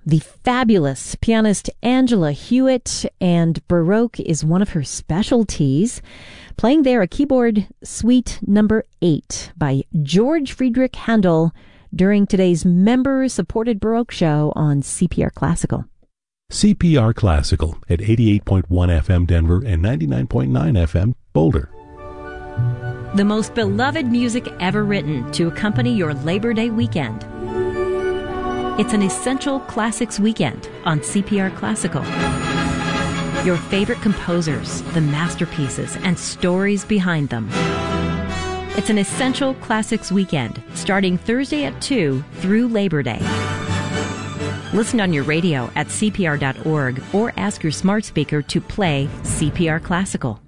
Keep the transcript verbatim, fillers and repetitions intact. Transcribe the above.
the fabulous pianist Angela Hewitt, and Baroque is one of her specialties. Playing there a keyboard suite number eight by George Friedrich Handel during today's member-supported Baroque show on C P R Classical. C P R Classical at eighty-eight point one F M Denver and ninety-nine point nine F M Boulder. The most beloved music ever written to accompany your Labor Day weekend. It's an essential classics weekend on C P R Classical. Your favorite composers, the masterpieces, and stories behind them. It's an essential classics weekend starting Thursday at two through Labor Day. Listen on your radio at C P R dot org or ask your smart speaker to play C P R Classical.